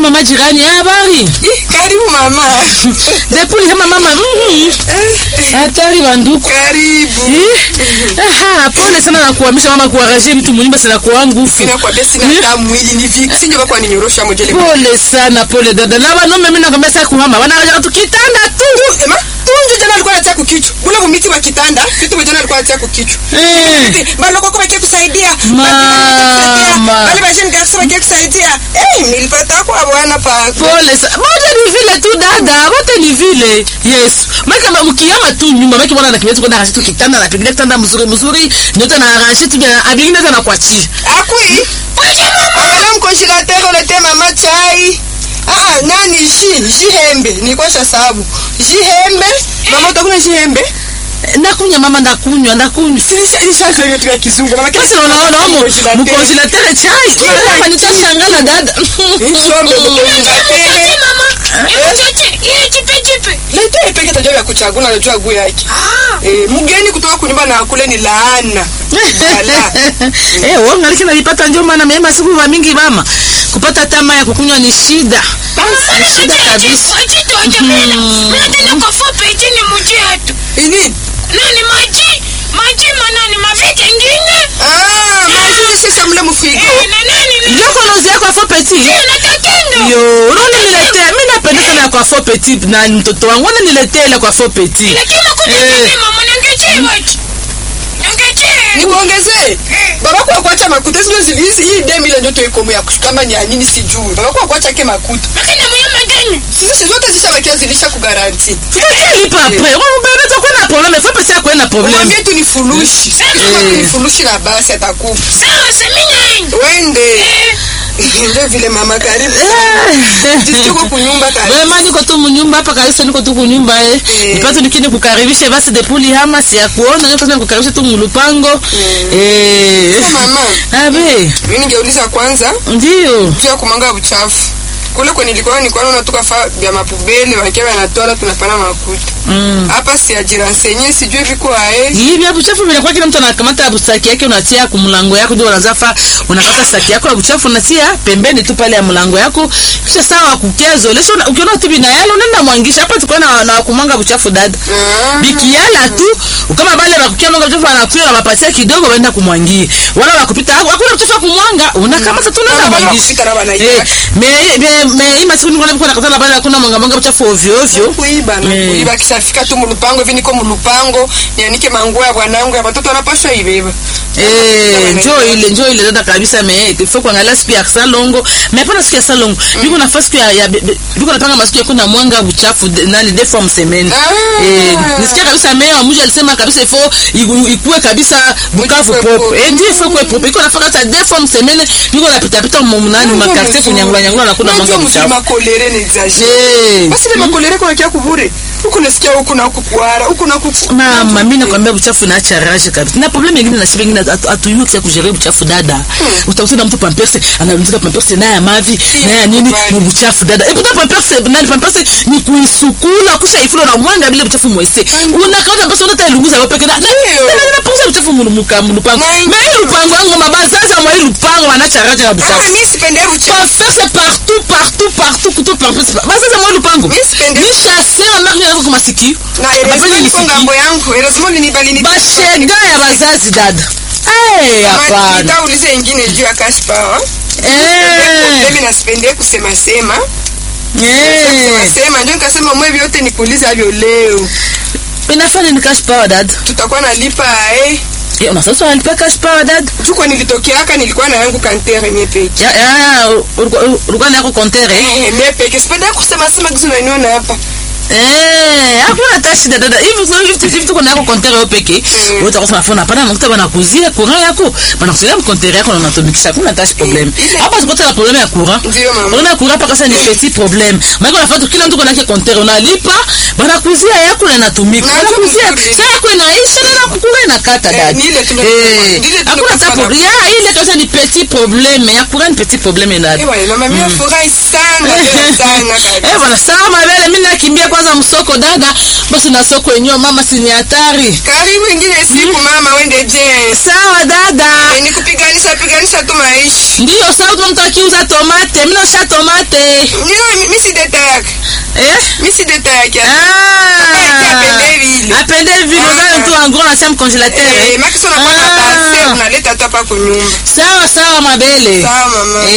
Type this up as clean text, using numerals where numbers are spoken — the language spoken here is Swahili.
mama jirani, habari? Karibu mama. Depuis mama. Hatari banduku. Karibu. Pole sana na kuhamisha mama kuarranger mtu mnyumba sana kwa nguvu. Ninakwambia sina damu mwili ni viki. Singe kwa ninyorosha mojele. Pole sana, pole dada. Na wanaume mimi nakwambia sasa kuhama. Wanawaja tu kitanda tu. Tunje jana alikuwa anataka kukichwa. Ule mumiti wa kitanda, kitu jana alikuwa anataka kukichwa. Bado kwa kile kusaidia. Mama. Bali basheni garso wake kusaidia. Nilipata kwa bwana pa. Pole sana. Moja ni vile tu dada, wote ni vile. Yes. Maka mkiama tu nyumba, maki mwana anakimbia tu kwenda arranger tu kitanda, anapiga kitanda mzuri, ndio na arranger tu bien, abingi ndio anakuachia. Akui. Angalia mkonjelateur ulete mama chai. Nani jihembe nilikuwa sababu jihembe mama utakuna jihembe nakunywa mama ndakunywa sinisha yetu ya kizungu mama kesi unaona mkonjelateur chai hapa nitashangana dada nisombe mkonjelateur mama jipe lete peke tajua ya kuchagua na jua guu yake mgeni kutoka kunyumba na kule ni laana wewe ungaliki nalipata njoo maana mema siku wa mingi mama kupata tama ya kukunywa ni shida shida kabisa Mnataka kufupa chini mjetu. Nini? Nani maji manani mavete ngine? Maji sasa mle mfigo. Nani? Ndio konozi yako afo petit. Nataka Yo, unaona niletea. Mimi napenda sana kwa afo petit na mtoto wangu. Wana niletea ile kwa afo petit. Lakini kuja mama nangeje. Nikuongezee. Baba kwa kuacha makuta sio zilizi hii demi ile ndio iko ya kushikama ni nini sijui. Baba kwa kuacha ke makuta. Lakini mnyama gani? Sisi zote zishabakia zilisha kugaranti. Tutalipa après. Wewe unaweza kuwa na problem, faut pas kuwa na problem. Mwambie tu ni furushi. Ni furushi la basi atakupa. Sawa semina. Wende. Ndio vile mama karibu. Sisi tuko kunyumba karibu. Wewe niko tu mnyumba hapa kabisa niko tu kunyumba Nipate nikini kukaribisha basi depuli hama si ya kuona nipate kukaribisha tu mulupango. Mama. Abe. Mimi ningeuliza kwanza. Ndio. Jua kumanga uchafu. Kule kwa nilikuwa unatoka vya mapubele wakiwa wanatoa tunapana makuta. Hapa si ajiransenye sijui viko ae. Hivi hapo uchafu vinakuwa kila mtu anakamata busaki yake unatia kwa mlango yako ndio unazafa unakata saki yako ya uchafu unatia pembeni tu pale ya mlango yako kisha sawa kukezo lesho ukiona tibi na yalo nenda mwangisha hapa tuko na kumanga uchafu dada. Bikiala tu kama bale bakukia mwanga uchafu anakuwa na mapatia kidogo waenda kumwangia. Wala wakupita hakuna uchafu kumwanga unakamata tu nenda mwangisha. Ima siku nilikuwa nakatana bale hakuna mwanga uchafu ovyo. Kuiba kishafika tu mulupango hivi niko mulupango nianike manguo ya bwanangu ya watoto wanapaswa ibeba. Njoo ile dada kabisa faut kuangalia siku ya salongo. Hapana siku ya salongo. Biko nafasi ya biko napanga masiku ya kuna mwanga uchafu nani de forme semaine. Nisikia kabisa meya mmoja alisema kabisa ifo ikue kabisa Bukavu pop. Ndio ifo kwa pop. Biko nafaka ta de forme semaine biko napita mnani ma quartier kunyangula na kuna mwanga uchafu. Makolere ni exagere. Basi ile makolere kwa kia kubure. Huko nasikia huko na kukuara, huko na kuku. Mama mimi nakwambia uchafu na charage kabisa. Na problem nyingine na sibe nyingine atuyuko kwa kujere uchafu dada. Utakuta mtu pamperse anarudika pamperse na ya mavi na ya nini ni uchafu dada. Ekuta pamperse ni kuisukula kisha ifuro na mwanga bila uchafu mwese. Unakaona basi unataka ilunguza wapi kana. Na pesa uchafu mulupango. Mais lupango wangu mabazaza mwa lupango ana charage ya uchafu. Mimi sipende uchafu. Pamperse partout kuto pamperse. Bazaza mwa lupango. Mimi sipende. Ni chasser na rien kwa masikio. Na ile ni ngambo yangu. Erasmo ni bali ni bashega ya bazazi dada. Hapana. Nitauliza ingine juu ya cash power. Mimi nasipende kusema sema. Sema ndio nikasema mwe vyote nikuuliza hivyo leo. Inafanya ni cash power dad. Tutakuwa nalipa una sasa unalipa cash power dad. Tuko nilitokea haka nilikuwa na yangu kantere mie peke. Ulikuwa na yako kontere? Mie peke. Sipende kusema sema kitu unaniona hapa. Hakuna tashi dada. Hivi tuko na yako kontere wewe peke. Utakosa phone hapana mkutaba na kuzia courant yako. Bana kusia kontere yako na unatumikisha kuna tashi problem. Hapa sipata la problem ya courant. Ndio mama. Unaona courant paka sasa ni petit problem. Maana unafuata kila mtu kuna yake kontere unalipa bana kuzia yako na inatumika. Bana kuzia sasa yako inaisha na kukula inakata dada. Hakuna ta problem. Ile kasa ni petit problem. Ya courant ni petit problem dada. Mama mimi furahi sana sana. Bana sawa mabele mimi nakimbia kwanza msoko dada basi na soko yenyewe mama si ni hatari. Karibu ingine siku mama wende je. Sawa dada. Nikupiganisha tu maisha. Ndio sawa mtu akiuza tomate mimi tomate. Ndio mimi si deta yake. Mimi si deta yake. Apende vile ndio tu en gros na cham congélateur. Maki sona kwa na base unaleta tu hapa kwa nyumba. Sawa mabele. Sawa mama.